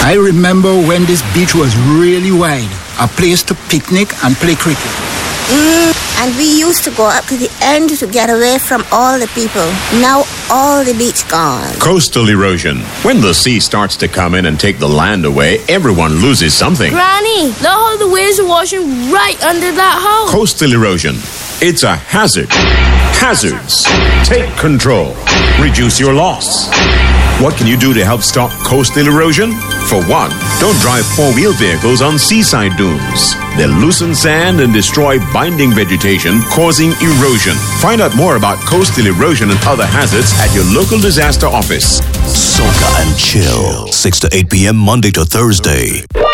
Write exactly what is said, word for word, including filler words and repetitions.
I remember when this beach was really wide, a place to picnic and play cricket. Mm, and we used to go up to the end to get away from all the people. Now all the beach gone. Coastal erosion. When the sea starts to come in and take the land away, everyone loses something. Granny, look how the waves are washing right under that house. Coastal erosion. It's a hazard. Hazards. Take control. Reduce your loss. What can you do to help stop coastal erosion? For one, don't drive four-wheel vehicles on seaside dunes. They loosen sand and destroy binding vegetation, causing erosion. Find out more about coastal erosion and other hazards at your local disaster office. Soca and Chill, six to eight p.m. Monday to Thursday.